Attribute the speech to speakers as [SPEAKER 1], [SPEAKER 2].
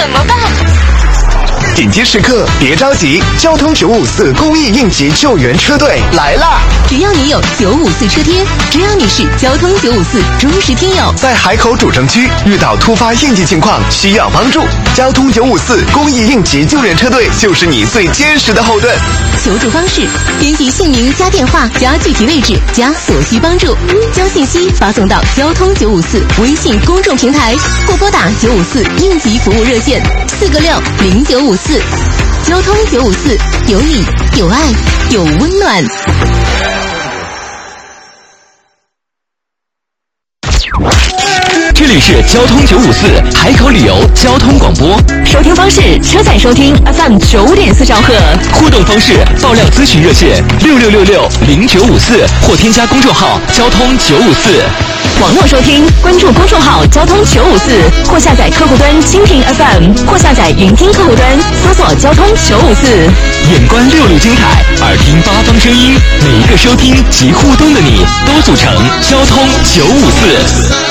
[SPEAKER 1] 怎么办？
[SPEAKER 2] 紧急时刻别着急，交通954公益应急救援车队来啦！
[SPEAKER 3] 只要你有954车贴，只要你是交通954忠实听友，
[SPEAKER 2] 在海口主城区遇到突发应急情况需要帮助，交通954公益应急救援车队就是你最坚实的后盾。
[SPEAKER 3] 求助方式：编辑姓名加电话加具体位置加所需帮助，将信息发送到交通954微信公众平台，或拨打954应急服务热线4个60954。交通954，有你有爱有温暖。
[SPEAKER 4] 这里是交通954海口旅游交通广播，
[SPEAKER 1] 收听方式：车载收听 FM 95.4兆赫，
[SPEAKER 4] 互动方式：爆料咨询热线66660954或添加公众号交通954。
[SPEAKER 1] 网络收听，关注公众号交通954，或下载客户端蜻蜓 FM， 或下载云听客户端，搜索交通954。
[SPEAKER 4] 眼观六路精彩，耳听八方声音，每一个收听及互动的你，都组成交通954。